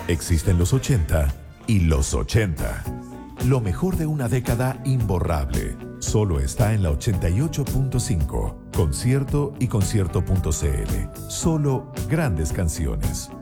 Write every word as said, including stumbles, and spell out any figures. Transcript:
Existen los ochenta y los ochenta. Lo mejor de una década imborrable. Solo está en la ochenta y ocho punto cinco. Concierto y concierto punto c l. Solo grandes canciones.